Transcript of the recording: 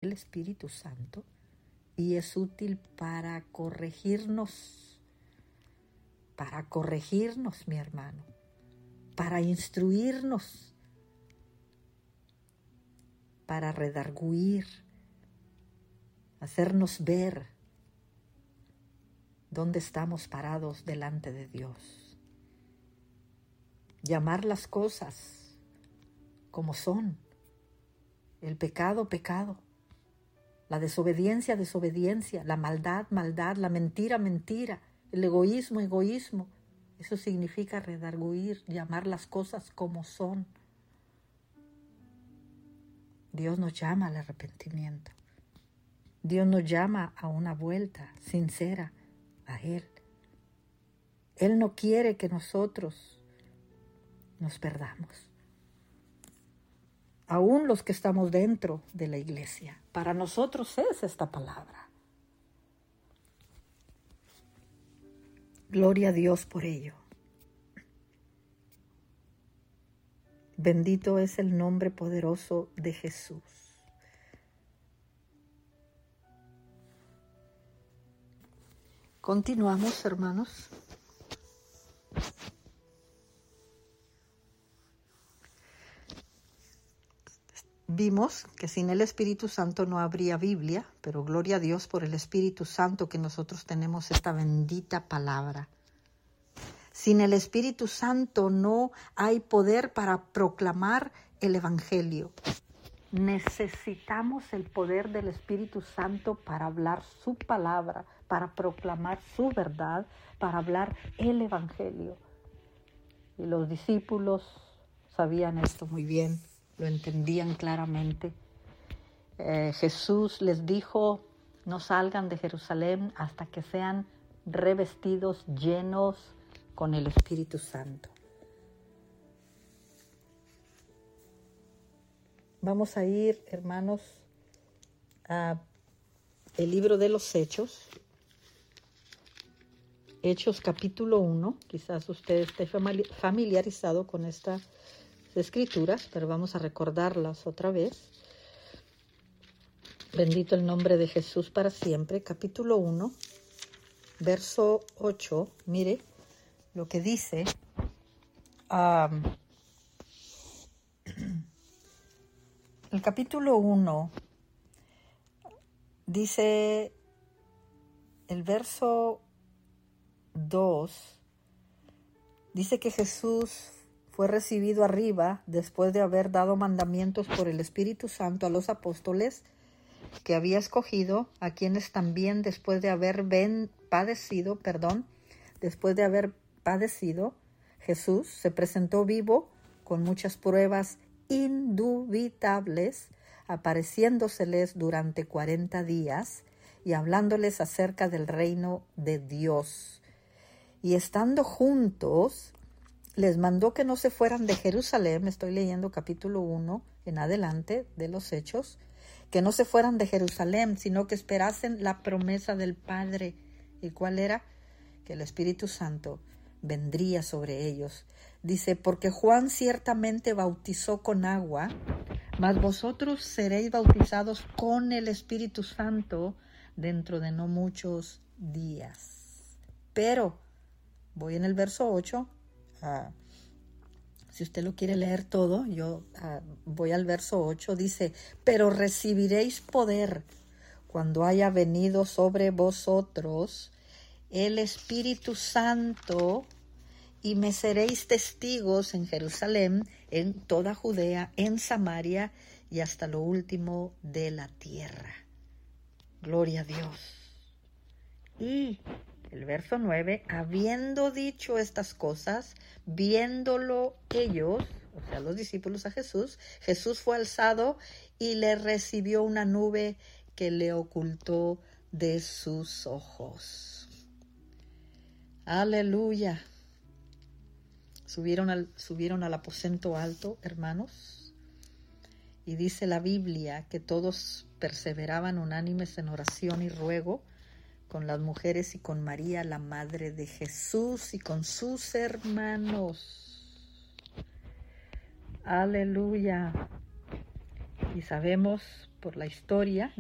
el Espíritu Santo y es útil para corregirnos, mi hermano, para instruirnos, para redarguir, hacernos ver dónde estamos parados delante de Dios. Llamar las cosas como son. El pecado, pecado. La desobediencia, desobediencia. La maldad, maldad. La mentira, mentira. El egoísmo, egoísmo. Eso significa redarguir, llamar las cosas como son. Dios nos llama al arrepentimiento. Dios nos llama a una vuelta sincera a Él. Él no quiere que nosotros nos perdamos. Aún los que estamos dentro de la iglesia. Para nosotros es esta palabra. Gloria a Dios por ello. Bendito es el nombre poderoso de Jesús. Continuamos, hermanos. Vimos que sin el Espíritu Santo no habría Biblia, pero gloria a Dios por el Espíritu Santo que nosotros tenemos esta bendita palabra. Sin el Espíritu Santo no hay poder para proclamar el Evangelio. Necesitamos el poder del Espíritu Santo para hablar su palabra, para proclamar su verdad, para hablar el Evangelio. Y los discípulos sabían esto muy bien. Lo entendían claramente. Jesús les dijo, no salgan de Jerusalén hasta que sean revestidos, llenos con el Espíritu Santo. Vamos a ir, hermanos, a el libro de los Hechos. Hechos capítulo 1. Quizás usted esté familiarizado con estas escrituras, pero vamos a recordarlas otra vez. Bendito el nombre de Jesús para siempre. Capítulo 1, verso 8. Mire lo que dice. El capítulo 1 dice, el verso 2, dice que Jesús fue recibido arriba después de haber dado mandamientos por el Espíritu Santo a los apóstoles que había escogido, a quienes también después de haber padecido, Jesús se presentó vivo con muchas pruebas indubitables, apareciéndoseles durante 40 días y hablándoles acerca del reino de Dios. Y estando juntos, les mandó que no se fueran de Jerusalén. Estoy leyendo capítulo 1 en adelante de los Hechos. Que no se fueran de Jerusalén, sino que esperasen la promesa del Padre. ¿Y cuál era? Que el Espíritu Santo vendría sobre ellos. Dice, porque Juan ciertamente bautizó con agua, mas vosotros seréis bautizados con el Espíritu Santo dentro de no muchos días. Pero, voy en el verso 8, si usted lo quiere leer todo, yo voy al verso 8, dice, pero recibiréis poder cuando haya venido sobre vosotros el Espíritu Santo y me seréis testigos en Jerusalén, en toda Judea, en Samaria y hasta lo último de la tierra. Gloria a Dios. Y el verso 9, habiendo dicho estas cosas, viéndolo ellos, o sea, los discípulos a Jesús, Jesús fue alzado y le recibió una nube que le ocultó de sus ojos. Aleluya. Subieron al aposento alto, hermanos, y dice la Biblia que todos perseveraban unánimes en oración y ruego con las mujeres y con María, la madre de Jesús, y con sus hermanos. Aleluya. Y sabemos por la historia